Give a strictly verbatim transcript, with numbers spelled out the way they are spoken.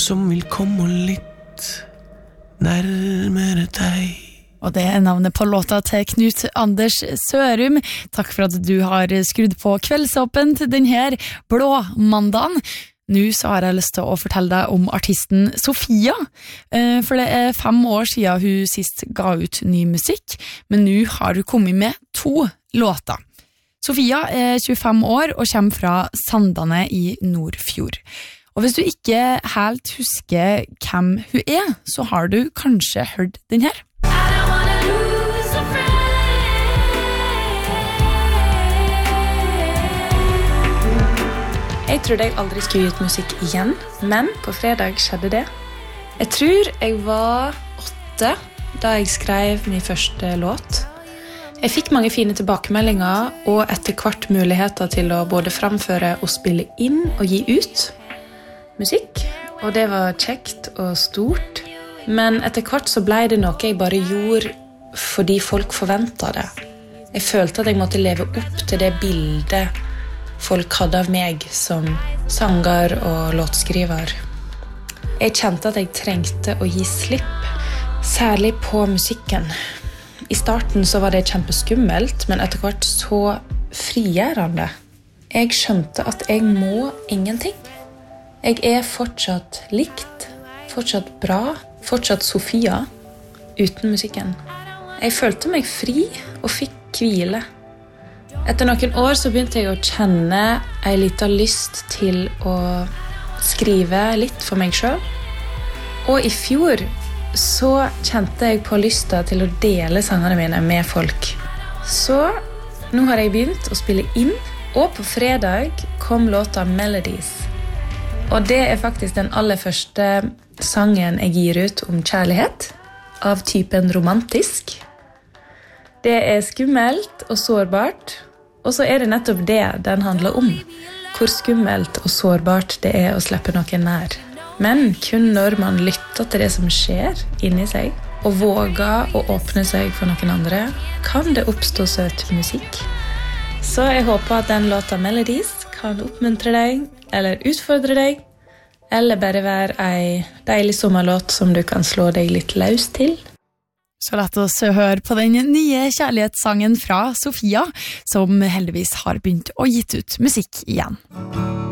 som vil komme litt nærmere deg. Og det er navnet på låta til Knut Anders Sørum. Takk for at du har skrudd på Kveldsåpent denne blå mandagen. Nå så har jeg lyst til å fortelle deg om artisten Sofia, for det er fem år siden hun sist ga ut ny musikk, men nå har hun kommet med to låter. Sofia er tjuefem år og kommer fra Sandane i Nordfjord. Og hvis du ikke helt husker hvem hun er, så har du kanskje hørt den her. Jeg trodde jeg aldri skulle ut musikk igjen, men på fredag skjedde det. Jeg tror jeg var åtte da jeg skrev min første låt. Jeg fikk mange fine tilbakemeldinger og etter hvert muligheter til å både framføre og spille inn og gi ut musikk. Og det var kjekt og stort, men etter hvert så ble det noe jeg bare gjorde fordi folk forventet det. Jeg følte at jeg måtte leve opp til det bildet folk hadde av meg som sanger og låtskriver. Jeg kjente at jeg trengte å gi slipp, særlig på musikken. I starten så var det kjempeskummelt, men etter hvert så frigjørende. Jeg skjønte at jeg må ingenting. Jeg er fortsatt likt, fortsatt bra, fortsatt Sofia, uten musikken. Jeg følte meg fri og fikk hvile. Etter noen år så begynte jeg å kjenne en liten lyst til å skrive litt for meg selv. Og i fjor så kjente jeg på lysten til å dele sangene mine med folk. Så nå har jeg begynt å spille inn, og på fredag kom låta Melodies. Og det er faktisk den aller første sangen jeg gir ut om kjærlighet, av typen romantisk. Det er skummelt og sårbart, og så er det nettopp det den handler om. Hvor skummelt og sårbart det er å slippe noen nær. Men kun når man lytter til det som skjer inni seg, og våger å åpne seg for noen andre, kan det oppstå søt musikk. Så jeg håper at den låta Melodies kan oppmuntre deg, eller utfordre deg, eller bare være en deilig sommerlåt som du kan slå deg litt løs til. Så lett oss høre på den nye kjærlighetssangen fra Sofia, som heldigvis har begynt å gitt ut musikk igjen.